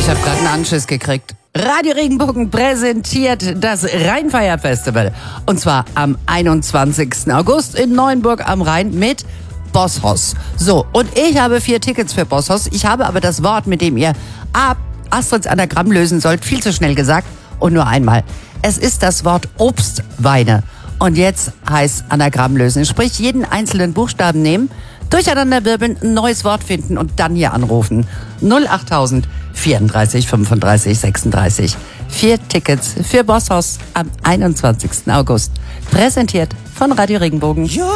Ich habe gerade einen Anschiss gekriegt. Radio Regenbogen präsentiert das Rheinfeierfestival. Und zwar am 21. August in Neuenburg am Rhein mit Bosshaus. So, und ich habe 4 Tickets für Bosshaus. Ich habe aber das Wort, mit dem ihr Astrids Anagramm lösen sollt, viel zu schnell gesagt und nur einmal. Es ist das Wort Obstweine. Und jetzt heißt Anagramm lösen. Sprich, jeden einzelnen Buchstaben nehmen, durcheinander wirbeln, ein neues Wort finden und dann hier anrufen. 08000 34 35 36. 4 Tickets für Bosshaus am 21. August. Präsentiert von Radio Regenbogen.